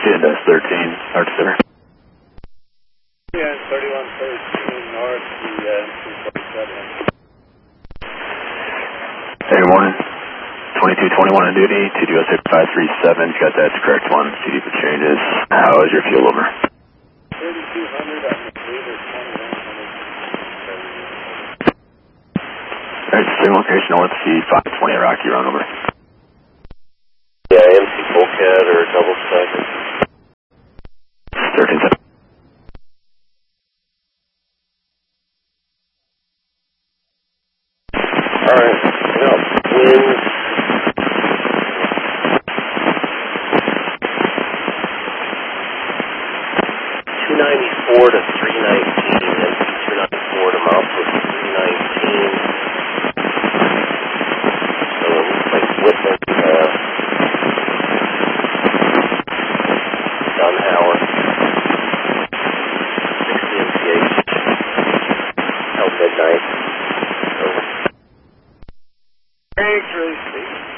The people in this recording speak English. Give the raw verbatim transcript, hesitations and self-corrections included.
Index thirteen, North Center. Yeah, thirty-one thirteen North, the uh, two forty-seven. Hey, good morning. twenty-two twenty-one on duty, T D O six five three seven, got that correct one, C D for changes. How is your fuel over? thirty-two hundred, I believe it's twenty-one hundred. Alright, same location, North C five twenty Rocky, run over. Yeah, M C Bullcat or double stacker. thirteen seven. Alright, now, winds. two ninety-four to three nineteen, M C two ninety-four to mouth with three nineteen. So it looks like Whitman, uh, Dunhauer, sixty M P H, till midnight. Over. Thanks, really.